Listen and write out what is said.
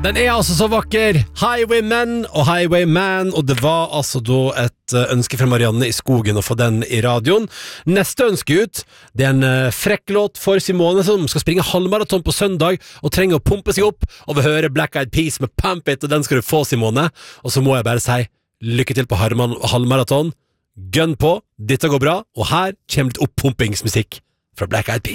Den altså så vakker. Highwaymen og Highwayman. Og det var altså da et ønske fra Marianne i skogen å få den i radioen. Neste ønske ut, det en frekk låt for Simone som skal springe halvmaraton på søndag og trenger å pumpe seg opp og vil høre Black Eyed Peas med Pump It, og den skal du få, Simone. Og så må jeg bare si lykke til på halvmaraton. Gønn på, dette går bra. Og her kommer litt oppumpingsmusikk fra Black Eyed Peas.